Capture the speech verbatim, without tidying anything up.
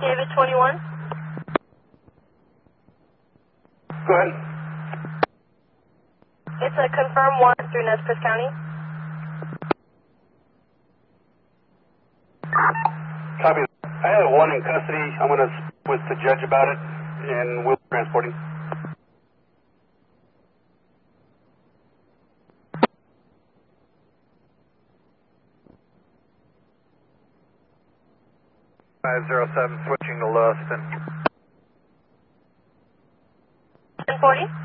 David twenty-one. Go ahead. It's a confirmed warrant through Nez Perce County. Copy. I have one in custody. I'm going to speak with the judge about it, and we'll be transporting. five zero seven, switching to Lewiston. ten forty.